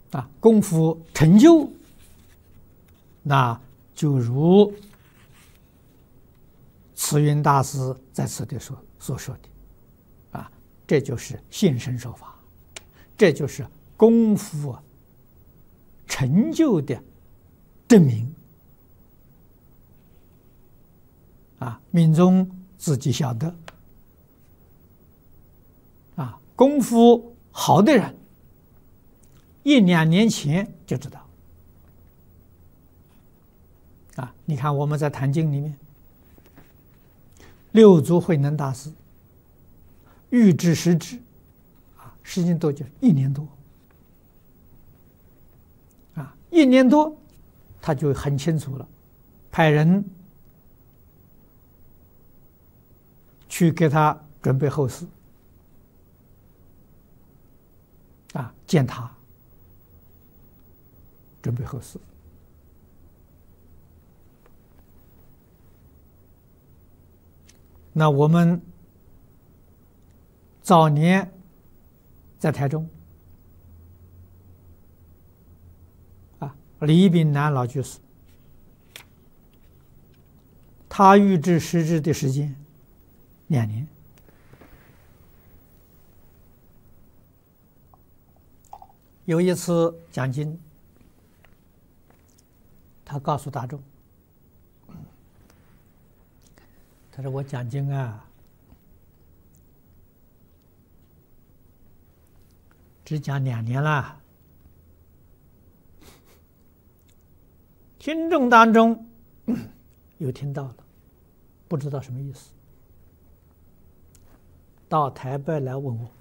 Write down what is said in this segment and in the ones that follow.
功夫成就，那就如慈云大师在此地所说的，这就是现身说法，这就是功夫成就的证明。命中自己晓得，功夫好的人，1、2年前就知道。你看我们在坛经里面，六祖慧能大师预知时至，时间多久？1年多。1年多，他就很清楚了，派人去给他准备后事，见他，准备后事。那我们早年在台中，李炳南老居士，他预知时至的时间2年。有一次讲经，他告诉大众，他说：“我讲经只讲2年了，听众当中有听到了，不知道什么意思，到台北来问我。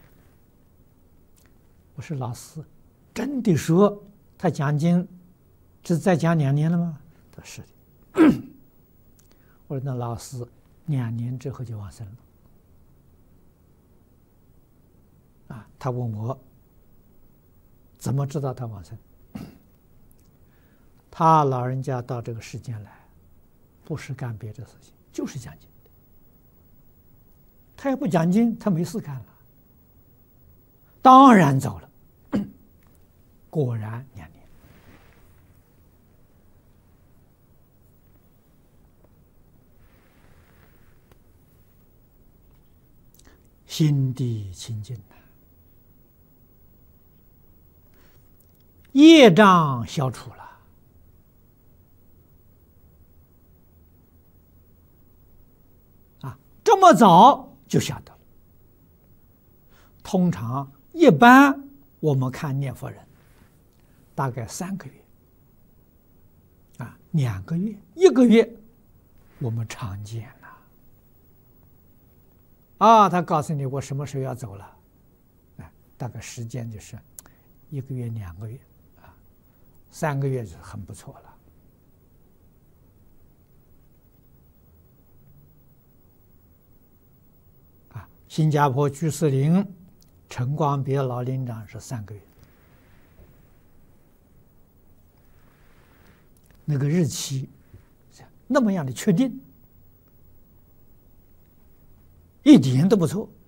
我说老师，真的说他讲经只再讲2年了吗？他说是的。我说那老师2年之后就往生了。他问我怎么知道他往生？他老人家到这个世间来，不是干别的事情，就是讲经的。他也不讲经，他没事干了，当然走了。果然2年。心地清净业障消除了，这么早就晓得了。通常一般我们看念佛人，大概3个月，2个月、1个月，我们常见了。他告诉你我什么时候要走了，大概时间就是1个月、2个月，3个月就很不错了。新加坡居士林陈光别老林长是3个月。那个日期那么样的确定，一点都不错。